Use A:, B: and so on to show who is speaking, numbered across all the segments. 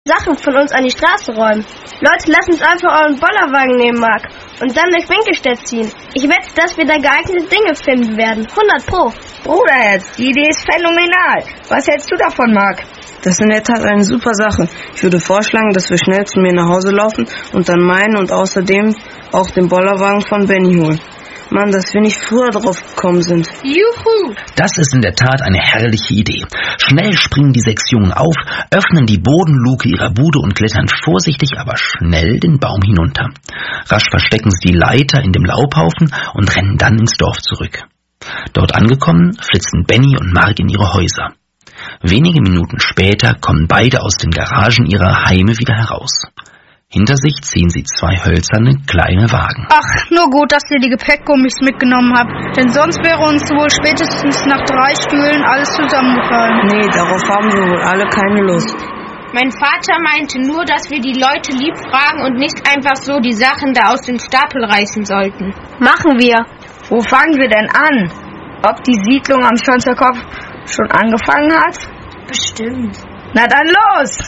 A: Sachen von uns an die Straße räumen. Leute, lasst uns einfach euren Bollerwagen nehmen, Marc, und dann durch Winkelstedt ziehen. Ich wette, dass wir da geeignete Dinge finden werden. 100 Pro.
B: Bruderherz, die Idee ist phänomenal. Was hältst du davon, Marc?
C: Das ist in der Tat eine super Sache. Ich würde vorschlagen, dass wir schnell zu mir nach Hause laufen und dann meinen und außerdem auch den Bollerwagen von Benny holen. Mann, dass wir nicht früher drauf gekommen sind.
D: Juhu!
E: Das ist in der Tat eine herrliche Idee. Schnell springen die 6 Jungen auf, öffnen die Bodenluke ihrer Bude und klettern vorsichtig, aber schnell den Baum hinunter. Rasch verstecken sie die Leiter in dem Laubhaufen und rennen dann ins Dorf zurück. Dort angekommen, flitzen Benny und Marc in ihre Häuser. Wenige Minuten später kommen beide aus den Garagen ihrer Heime wieder heraus. Hinter sich ziehen sie 2 hölzerne, kleine Wagen.
D: Ach, nur gut, dass ihr die Gepäckgummis mitgenommen habt, denn sonst wäre uns wohl spätestens nach 3 Stühlen alles zusammengefallen.
C: Nee, darauf haben wir wohl alle keine Lust.
F: Mein Vater meinte nur, dass wir die Leute lieb fragen und nicht einfach so die Sachen da aus dem Stapel reißen sollten.
A: Machen wir.
B: Wo fangen wir denn an? Ob die Siedlung am Schanzer-Kopf schon angefangen hat?
A: Bestimmt.
B: Na dann los!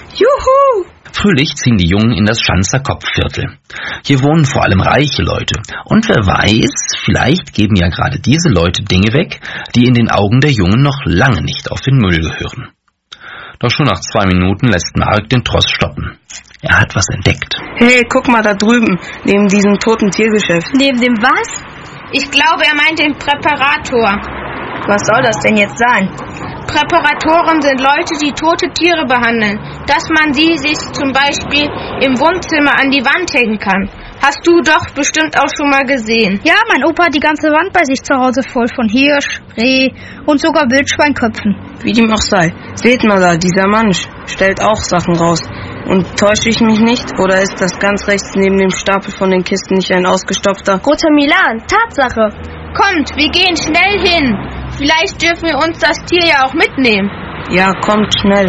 B: Juhu!
E: Fröhlich ziehen die Jungen in das Schanzer-Kopf-Viertel. Hier wohnen vor allem reiche Leute. Und wer weiß, vielleicht geben ja gerade diese Leute Dinge weg, die in den Augen der Jungen noch lange nicht auf den Müll gehören. Doch schon nach 2 Minuten lässt Marc den Tross stoppen. Er hat was entdeckt.
C: Hey, guck mal da drüben, neben diesem toten Tiergeschäft.
A: Neben dem was?
F: Ich glaube, er meint den Präparator.
B: Was soll das denn jetzt sein?
F: Präparatoren sind Leute, die tote Tiere behandeln, dass man sie sich zum Beispiel im Wohnzimmer an die Wand hängen kann. Hast du doch bestimmt auch schon mal gesehen.
D: Ja, mein Opa hat die ganze Wand bei sich zu Hause voll von Hirsch, Reh und sogar Wildschweinköpfen.
C: Wie dem auch sei. Seht mal da, dieser Mann stellt auch Sachen raus. Und täusche ich mich nicht? Oder ist das ganz rechts neben dem Stapel von den Kisten nicht ein ausgestopfter?
A: Roter Milan, Tatsache.
F: Kommt, wir gehen schnell hin. Vielleicht dürfen wir uns das Tier ja auch mitnehmen.
C: Ja, kommt schnell.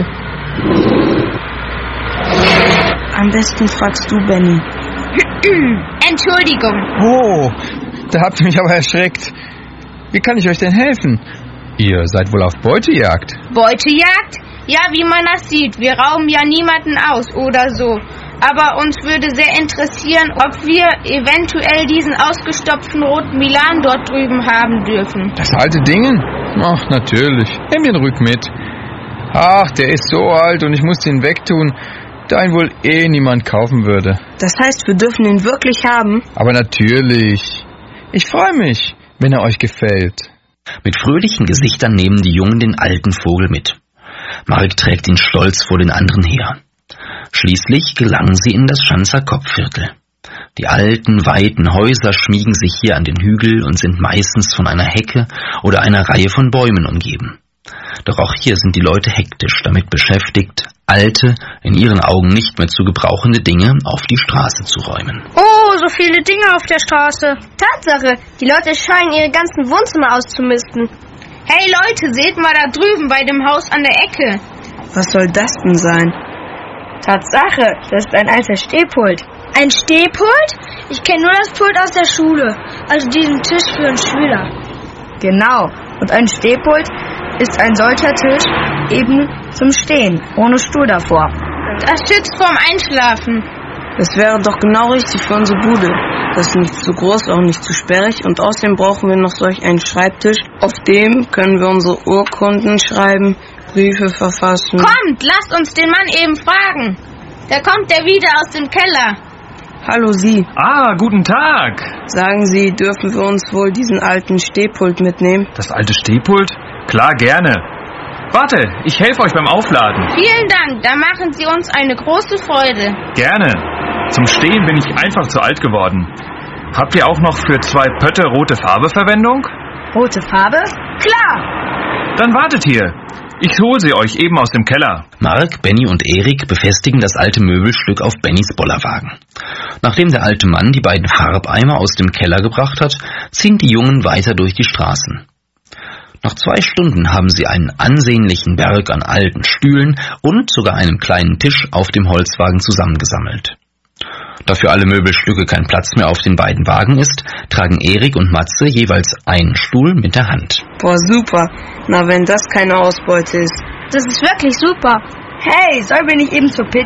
C: Am besten fragst du Benny.
F: Entschuldigung.
G: Oh, da habt ihr mich aber erschreckt. Wie kann ich euch denn helfen? Ihr seid wohl auf Beutejagd.
F: Beutejagd? Ja, wie man das sieht. Wir rauben ja niemanden aus oder so. Aber uns würde sehr interessieren, ob wir eventuell diesen ausgestopften roten Milan dort drüben haben dürfen.
G: Das alte Ding? Ach, natürlich. Nimm ihn ruhig mit. Ach, der ist so alt und ich muss ihn wegtun, da ihn wohl niemand kaufen würde.
C: Das heißt, wir dürfen ihn wirklich haben?
G: Aber natürlich. Ich freue mich, wenn er euch gefällt.
E: Mit fröhlichen Gesichtern nehmen die Jungen den alten Vogel mit. Marc trägt ihn stolz vor den anderen her. Schließlich gelangen sie in das Schanzer-Kopf-Viertel. Die alten, weiten Häuser schmiegen sich hier an den Hügel und sind meistens von einer Hecke oder einer Reihe von Bäumen umgeben. Doch auch hier sind die Leute hektisch damit beschäftigt, alte, in ihren Augen nicht mehr zu gebrauchende Dinge auf die Straße zu räumen.
D: Oh, so viele Dinge auf der Straße.
A: Tatsache, die Leute scheinen ihre ganzen Wohnzimmer auszumisten.
F: Hey Leute, seht mal da drüben bei dem Haus an der Ecke.
C: Was soll das denn sein?
B: Tatsache, das ist ein alter Stehpult.
A: Ein Stehpult? Ich kenne nur das Pult aus der Schule, also diesen Tisch für einen Schüler.
B: Genau, und ein Stehpult ist ein solcher Tisch eben zum Stehen, ohne Stuhl davor.
F: Das schützt vorm Einschlafen.
C: Das wäre doch genau richtig für unsere Bude. Das ist nicht zu groß, auch nicht zu sperrig und außerdem brauchen wir noch solch einen Schreibtisch. Auf dem können wir unsere Urkunden schreiben, Briefe verfassen.
F: Kommt, lasst uns den Mann eben fragen. Da kommt er wieder aus dem Keller.
C: Hallo Sie.
H: Ah, guten Tag.
C: Sagen Sie, dürfen wir uns wohl diesen alten Stehpult mitnehmen?
H: Das alte Stehpult? Klar, gerne. Warte, ich helfe euch beim Aufladen.
F: Vielen Dank, da machen Sie uns eine große Freude.
H: Gerne. Zum Stehen bin ich einfach zu alt geworden. Habt ihr auch noch für 2 Pötte rote Farbe Verwendung?
B: Rote Farbe? Klar!
H: Dann wartet hier. Ich hole sie euch eben aus dem Keller.
E: Marc, Benny und Erik befestigen das alte Möbelstück auf Bennys Bollerwagen. Nachdem der alte Mann die beiden Farbeimer aus dem Keller gebracht hat, ziehen die Jungen weiter durch die Straßen. Nach 2 Stunden haben sie einen ansehnlichen Berg an alten Stühlen und sogar einen kleinen Tisch auf dem Holzwagen zusammengesammelt. Da für alle Möbelstücke kein Platz mehr auf den beiden Wagen ist, tragen Erik und Matze jeweils einen Stuhl mit der Hand.
C: Boah, super. Na, wenn das keine Ausbeute ist.
A: Das ist wirklich super.
B: Hey, sollen wir nicht eben zur Pizza?